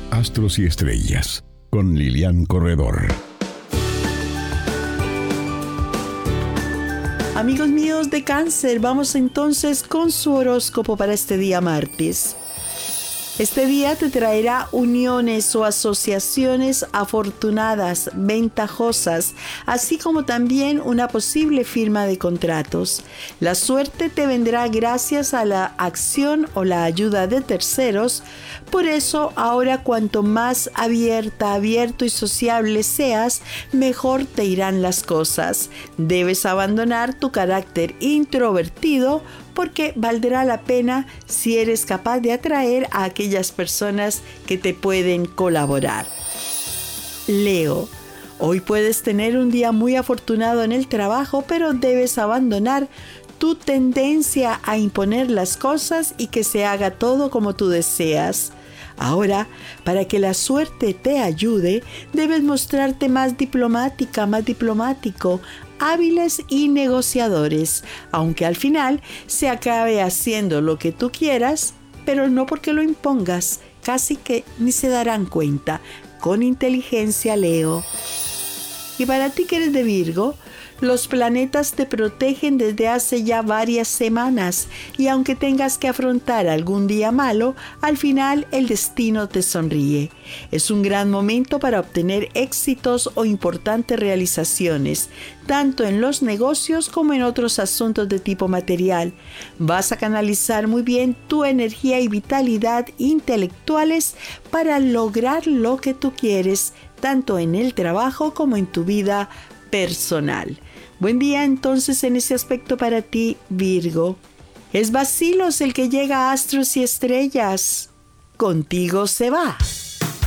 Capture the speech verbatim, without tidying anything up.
Astros y Estrellas, con Lilian Corredor. Amigos míos de Cáncer, vamos entonces con su horóscopo para este día martes. Este día te traerá uniones o asociaciones afortunadas, ventajosas, así como también una posible firma de contratos. La suerte te vendrá gracias a la acción o la ayuda de terceros. Por eso, ahora cuanto más abierta, abierto y sociable seas, mejor te irán las cosas. Debes abandonar tu carácter introvertido, porque valdrá la pena si eres capaz de atraer a aquellas personas que te pueden colaborar. Leo, hoy puedes tener un día muy afortunado en el trabajo, pero debes abandonar tu tendencia a imponer las cosas y que se haga todo como tú deseas. Ahora, para que la suerte te ayude, debes mostrarte más diplomática, más diplomático, hábiles y negociadores, aunque al final se acabe haciendo lo que tú quieras, pero no porque lo impongas, casi que ni se darán cuenta. Con inteligencia, Leo. Y para ti que eres de Virgo, los planetas te protegen desde hace ya varias semanas y aunque tengas que afrontar algún día malo, al final el destino te sonríe. Es un gran momento para obtener éxitos o importantes realizaciones, tanto en los negocios como en otros asuntos de tipo material. Vas a canalizar muy bien tu energía y vitalidad intelectuales para lograr lo que tú quieres, tanto en el trabajo como en tu vida personal. Buen día entonces en ese aspecto para ti, Virgo. Es Bacilos el que llega a Astros y Estrellas. Contigo se va.